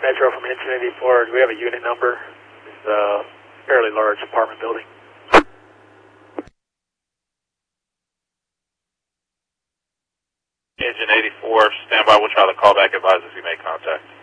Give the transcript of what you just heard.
Metro from Engine 84. Do we have a unit number? It's a fairly large apartment building. Engine 84, stand by. We'll try to call back. Advise if you make contact.